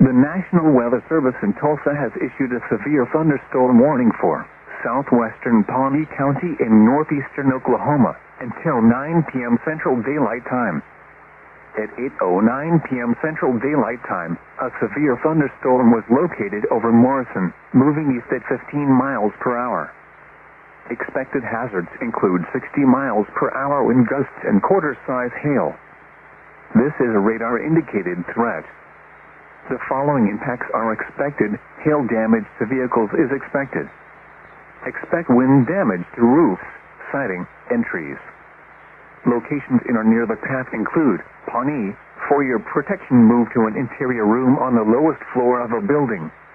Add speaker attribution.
Speaker 1: The National Weather Service in Tulsa has issued a severe thunderstorm warning for southwestern Pawnee County in northeastern Oklahoma until 9 p.m. Central Daylight Time. At 8:09 p.m. Central Daylight Time, a severe thunderstorm was located over Morrison, moving east at 15 miles per hour. Expected hazards include 60 miles per hour wind gusts and quarter-size hail. This is a radar-indicated threat. The following impacts are expected. Hail damage to vehicles is expected. Expect wind damage to roofs, siding, and trees. Locations in or near the path include Pawnee. For your protection, move to an interior room on the lowest floor of a building.